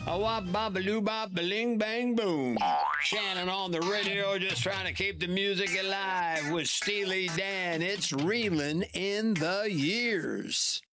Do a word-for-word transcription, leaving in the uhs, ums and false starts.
A wop bop a loo bop a ling bang boom. Shannon on the radio, just trying to keep the music alive with Steely Dan. It's reeling in the years.